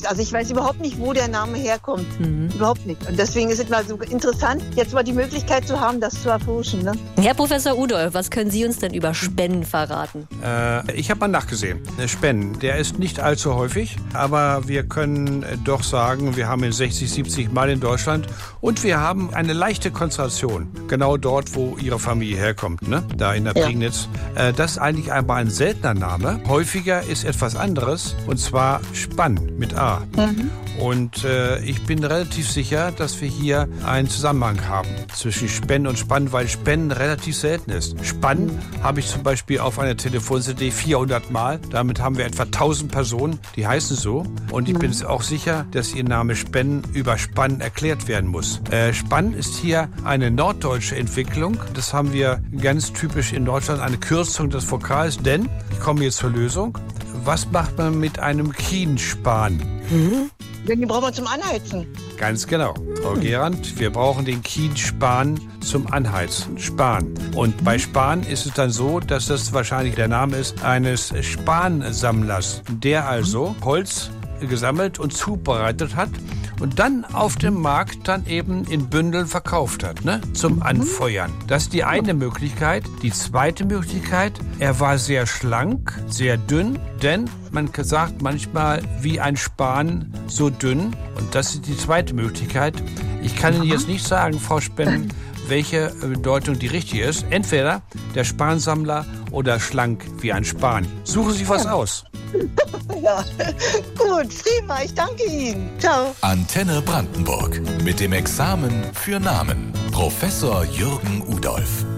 nicht. Also ich weiß überhaupt nicht, wo der Name herkommt. Überhaupt nicht. Und deswegen ist es mal so interessant, jetzt mal die Möglichkeit zu haben, das zu erforschen. Ne? Herr Professor Udolf, was können Sie uns denn über Spen verraten? Ich habe mal nachgesehen. Spen, der ist nicht allzu häufig, aber wir können doch sagen, wir haben ihn 60, 70 Mal in Deutschland und wir haben eine leichte Konzentration, genau dort, wo Ihre Familie herkommt, ne? Da in der Prignitz. Das ist eigentlich aber ein seltener Name. Häufiger ist etwas anderes, und zwar Spann mit A. Und ich bin relativ sicher, dass wir hier einen Zusammenhang haben zwischen Spen und Spann, weil Spen relativ selten ist. Spann habe ich zum Beispiel auf einer Telefon-CD 400 Mal. Damit haben wir etwa 1000 Personen, die heißen so. Und ich bin auch sicher, dass ihr Name Spen über Spann erklärt werden muss. Spann ist hier eine norddeutsche Entwicklung. Das haben wir ganz typisch in Deutschland, eine Kürzung des Vokals. Denn, ich komme jetzt zur Lösung, was macht man mit einem Kienspan? Den brauchen wir zum Anheizen. Ganz genau, Frau Gerand, wir brauchen den Kienspan zum Anheizen, Span. Und bei Span ist es dann so, dass das wahrscheinlich der Name ist eines Spansammlers, der also Holz gesammelt und zubereitet hat und dann auf dem Markt dann eben in Bündeln verkauft hat, ne? Zum Anfeuern. Das ist die eine Möglichkeit. Die zweite Möglichkeit, er war sehr schlank, sehr dünn, denn man sagt manchmal wie ein Span so dünn. Und das ist die zweite Möglichkeit. Ich kann Ihnen jetzt nicht sagen, Frau Spen, welche Bedeutung die richtige ist. Entweder der Spansammler oder schlank wie ein Span. Suchen Sie was aus. Ja, gut, prima, ich danke Ihnen. Ciao. Antenne Brandenburg mit dem Examen für Namen. Professor Jürgen Udolf.